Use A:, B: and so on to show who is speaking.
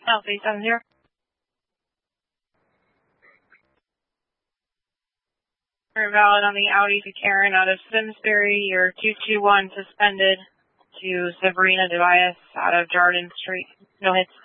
A: Alpha 870. Valid on the Audi to Karen out of Simsbury. You're 221 suspended to Sabrina Devias out of Jordan Street. No hits.